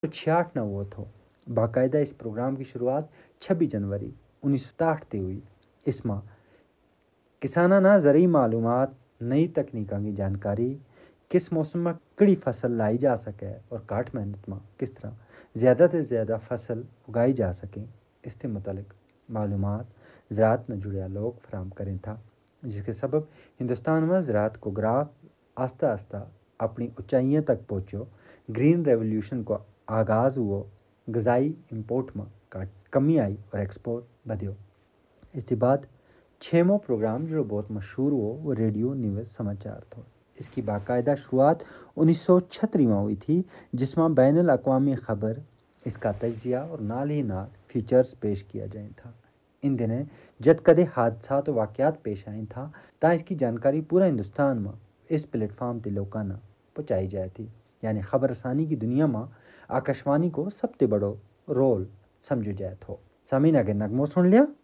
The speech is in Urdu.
1966 نہ ہوا تھا۔ باقاعدہ اس پروگرام کی شروعات 26 جنوری 1963 تے ہوئی۔ اس ماہ کسانہ نہ زرعی معلومات، نئی تکنیکوں کی جانکاری، کس موسم میں کڑی فصل لائی جا سکے اور کاٹ محنت میں کس طرح زیادہ سے زیادہ فصل اگائی جا سکیں، اس کے متعلق معلومات زراعت نہ جڑیا لوگ فراہم کریں تھا، جس کے سبب ہندوستان میں زراعت کو گراف آہستہ آہستہ اپنی اونچائیوں تک پہنچو۔ گرین ریولیوشن کو آغاز ہوا، غذائی امپورٹ میں کمی آئی اور ایکسپورٹ بدھو۔ اس کے بعد 6واں پروگرام جو بہت مشہور ہوا وہ ریڈیو نیوز سماچار تھا۔ اس کی باقاعدہ شروعات 1936 میں ہوئی تھی، جس میں بین الاقوامی خبر، اس کا تجزیہ اور نال ہی نال فیچرز پیش کیا جائیں تھا۔ ان دنوں جد کدے حادثات و واقعات پیش آئیں تھا تا اس کی جانکاری پورا ہندوستان میں اس پلیٹ فارم تے لوگوں نے پہنچائی جائے تھی۔ یعنی خبر رسانی کی دنیا میں آکاشوانی کو سب سے بڑا رول سمجھو جائے تھو۔ سامعین آگے نغمہ سن لیا۔